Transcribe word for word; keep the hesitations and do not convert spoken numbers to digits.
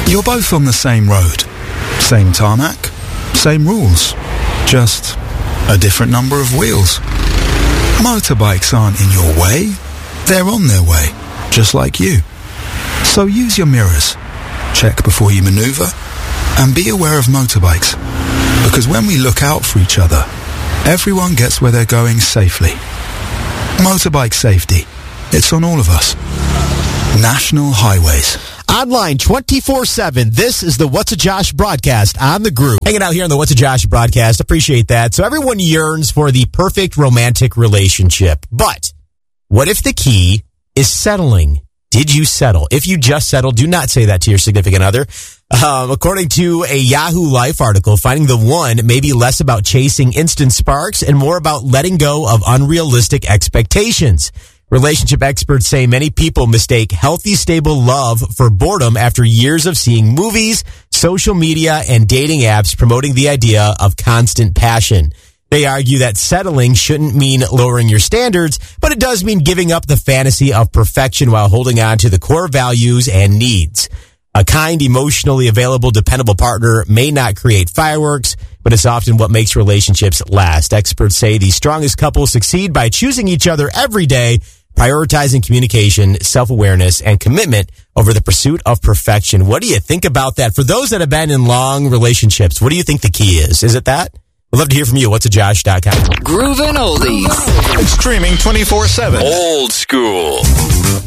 You're both on the same road. Same tarmac, same rules. Just a different number of wheels. Motorbikes aren't in your way. They're on their way, just like you. So use your mirrors. Check before you maneuver. And be aware of motorbikes. Because when we look out for each other, everyone gets where they're going safely. Motorbike safety. It's on all of us. National Highways. Online twenty-four seven, this is the What's a Josh broadcast on the Groove. Hanging out here on the What's a Josh broadcast, appreciate that. So everyone yearns for the perfect romantic relationship. But what if the key is settling? Did you settle? If you just settled, do not say that to your significant other. Um, according to a Yahoo Life article, finding the one may be less about chasing instant sparks and more about letting go of unrealistic expectations. Relationship experts say many people mistake healthy, stable love for boredom after years of seeing movies, social media, and dating apps promoting the idea of constant passion. They argue that settling shouldn't mean lowering your standards, but it does mean giving up the fantasy of perfection while holding on to the core values and needs. A kind, emotionally available, dependable partner may not create fireworks, but it's often what makes relationships last. Experts say the strongest couples succeed by choosing each other every day, prioritizing communication, self-awareness, and commitment over the pursuit of perfection. What do you think about that? For those that have been in long relationships, what do you think the key is? Is it that? We'd love to hear from you. what's a josh dot com. Groovin' Oldies. Streaming twenty-four seven. Old school.